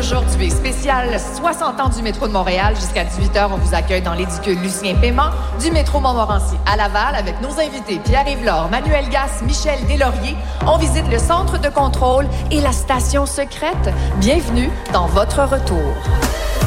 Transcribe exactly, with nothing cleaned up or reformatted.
Aujourd'hui, spécial soixante ans du métro de Montréal. Jusqu'à dix-huit heures, on vous accueille dans l'édicule Lucien Paiement du métro Montmorency à Laval avec nos invités Pierre-Yves Lore, Manuel Gasse, Michel Deslauriers. On visite le centre de contrôle et la station secrète. Bienvenue dans votre retour.